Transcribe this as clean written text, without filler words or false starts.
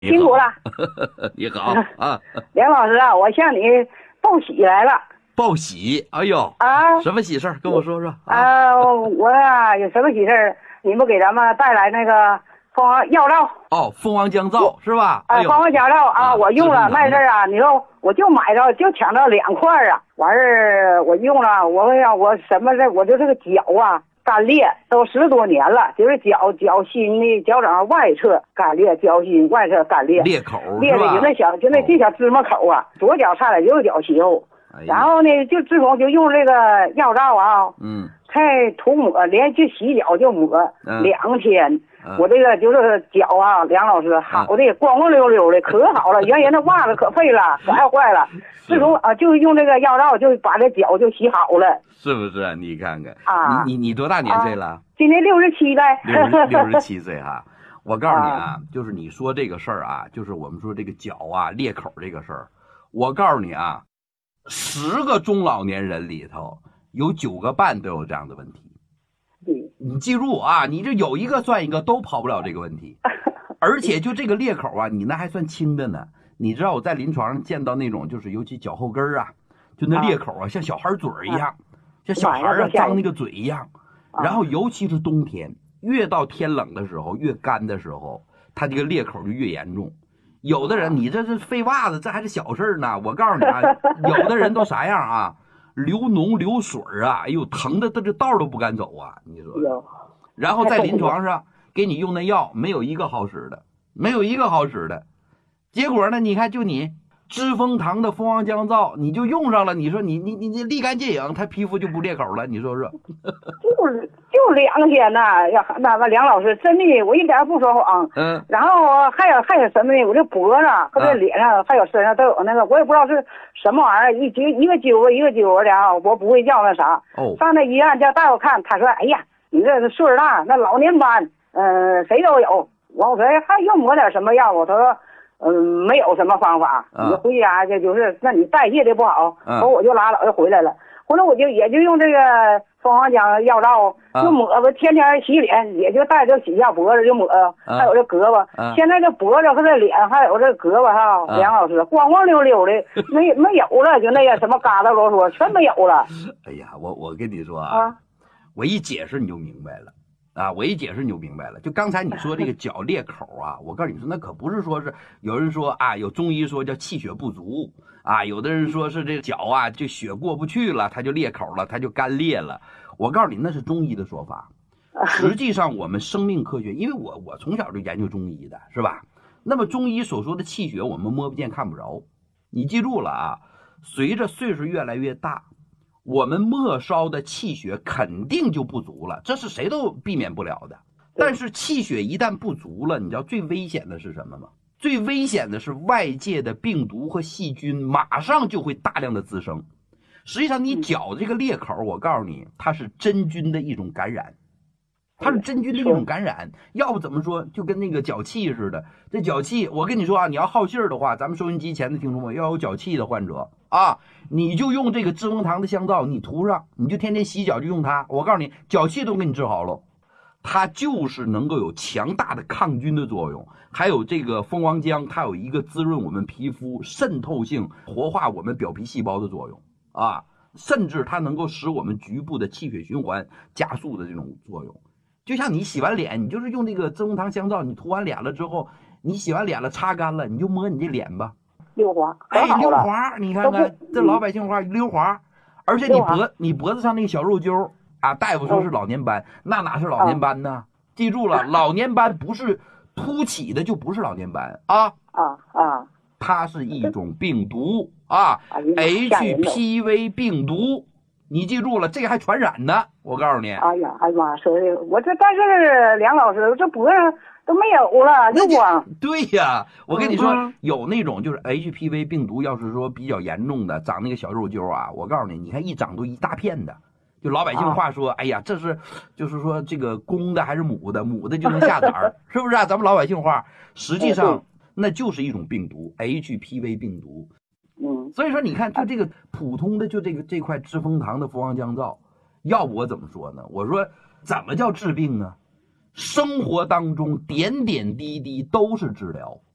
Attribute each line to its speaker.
Speaker 1: 辛苦了。
Speaker 2: 你好啊，
Speaker 1: 梁老师啊，我向你报喜来了。
Speaker 2: 报喜？哎呦
Speaker 1: 啊，
Speaker 2: 什么喜事儿？跟我说说
Speaker 1: 我呀有什么喜事儿？你们给咱们带来那个蜂王药皂。
Speaker 2: 哦，蜂王降皂是吧？哎呦，
Speaker 1: 蜂王降皂啊，我用了那阵儿啊，你说我就买着就抢着2块啊，完事儿我用了，我什么的，我就这个脚啊。干裂都10多年了，就是脚心的脚掌外侧干裂，脚心外侧干裂，
Speaker 2: 裂口
Speaker 1: 裂的就那小芝麻口啊，左脚差点右脚起后，然后呢就自从就用这个药皂啊，才涂抹，连续洗脚就抹2天，我这个就是脚啊，梁老师好的光光溜溜的，可好了，原先那袜子可废了，可爱坏了，自从就用这个药皂就把这脚就洗好了。
Speaker 2: 是不是啊？你看看啊，你多大年岁了？
Speaker 1: 今年67了。
Speaker 2: 67岁哈。我告诉你啊，就是你说这个事儿啊，就是我们说这个脚啊裂口这个事儿，我告诉你啊，10个中老年人里头有9个半都有这样的问题。你记住啊，你这有一个算一个，都跑不了这个问题。而且就这个裂口啊，你那还算轻的呢。你知道我在临床上见到那种，就是尤其脚后跟啊，就那裂口啊，像小孩嘴一样。像小孩啊张那个嘴一样，然后尤其是冬天，越到天冷的时候，越干的时候，它这个裂口就越严重。有的人你这是废袜子，这还是小事呢。我告诉你啊，有的人都啥样啊，流脓流水啊，哎呦，疼的这道都不敢走啊，你说。然后在临床上给你用那药，没有一个好使的，没有一个好使的。结果呢，你看就你。知蜂堂的蜂王降皂，你就用上了，你说你立竿见影，他皮肤就不裂口了，你说说？
Speaker 1: 就2天呐，呀，那梁老师真的，我一点不说谎。然后还有什么呢？我这脖子和这脸上还有身上都有那个，我也不知道是什么玩意儿，一个揪一个揪的啊，我不会叫那啥。上那医院叫大夫看，他说：“哎呀，你这岁数大，那老年斑，谁都有。”我说：“还用抹点什么药？”他说。没有什么方法，你回家就是那你代谢的不好，我就拉倒就回来了。回来我也就用这个蜂王降药皂，就抹吧，天天洗脸，也就带着洗一下脖子就抹，还有这胳膊。现在这脖子和这脸还有这胳膊哈，梁老师光光溜溜的，没有了，就那个什么疙瘩啰嗦全没有了。
Speaker 2: 哎呀，我跟你说啊，我一解释你就明白了。我一解释你就明白了。就刚才你说这个脚裂口啊，我告诉你说，那可不是说是有人说啊，有中医说叫气血不足啊，有的人说是这脚啊，就血过不去了，它就裂口了，它就干裂了。我告诉你，那是中医的说法。实际上，我们生命科学，因为我从小就研究中医的，是吧？那么中医所说的气血，我们摸不见看不着。你记住了啊，随着岁数越来越大。我们末梢的气血肯定就不足了，这是谁都避免不了的。但是气血一旦不足了，你知道最危险的是什么吗？最危险的是外界的病毒和细菌马上就会大量的滋生。实际上你脚这个裂口，我告诉你，它是真菌的一种感染。它是真菌的一种感染，要不怎么说就跟那个脚气似的。这脚气，我跟你说啊，你要好信儿的话，咱们收音机前的听众们要有脚气的患者啊，你就用这个知蜂堂的香皂，你涂上，你就天天洗脚就用它。我告诉你，脚气都给你治好了。它就是能够有强大的抗菌的作用，还有这个蜂王浆，它有一个滋润我们皮肤、渗透性、活化我们表皮细胞的作用啊，甚至它能够使我们局部的气血循环加速的这种作用。就像你洗完脸，你就是用这个知蜂堂香皂，你涂完脸了之后，你洗完脸了擦干了，你就摸你这脸吧，
Speaker 1: 溜滑，
Speaker 2: 溜滑，你看看这老百姓话溜滑，而且你脖子上那个小肉揪啊，大夫说是老年斑，那哪是老年斑呢？记住了，老年斑不是凸起的就不是老年斑啊，它是一种病毒啊，HPV 病毒。你记住了，这个还传染呢，我告诉你。
Speaker 1: 哎呀妈，说的我这，但是梁老师这脖子都没有了，就光。
Speaker 2: 对呀，我跟你说，有那种就是 HPV 病毒，要是说比较严重的，长那个小肉揪啊，我告诉你，你看一长都一大片的。就老百姓话说，哎呀，这是就是说这个公的还是母的，母的就能下崽儿，是不是啊？咱们老百姓话，实际上那就是一种病毒 ，HPV 病毒。所以说你看，就这个普通的就这块知蜂堂的蜂王降皂，要不我怎么说呢？我说怎么叫治病呢？生活当中点点滴滴都是治疗。